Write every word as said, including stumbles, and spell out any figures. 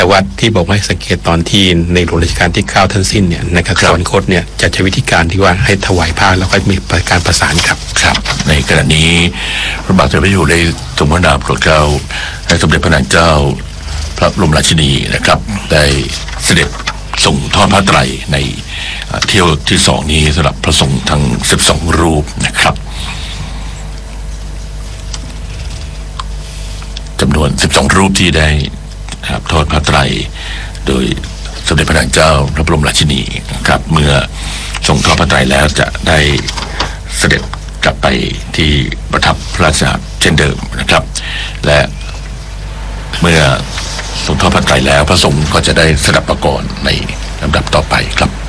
แต่ว่าที่บอกให้สังเกตตอนที่ในหลวงรัชกาลที่เก้าท่านสิ้นเนี่ยนะครับสวรรคตเนี่ยจะใช้วิธีการที่ว่าให้ถวายผ้าแล้วก็มีการประสานครับครับในขณะนี้พระบาทสมเด็จพระเจ้าอยู่หัวได้ทรงพระนามโปรดเกล้าให้สมเด็จพระนางเจ้าพระบรมราชินีนะครับได้เสด็จส่งทอดผ้าไตรในเที่ยวที่สองนี้สำหรับพระสงฆ์ทั้งสิบสองรูปนะครับจำนวนสิบสองรูปที่ได้ทอดผ้าไตรโดยสมเด็จพระนางเจ้าพระบรมราชินีนะครับเมื่อส่งทอดผ้าไตรแล้วจะได้เสด็จกลับไปที่ประทับพระราชวังเช่นเดิมนะครับและเมื่อส่งทอดผ้าไตรแล้วพระสงฆ์ก็จะได้สดับประกรณ์ในลำดับต่อไปครับ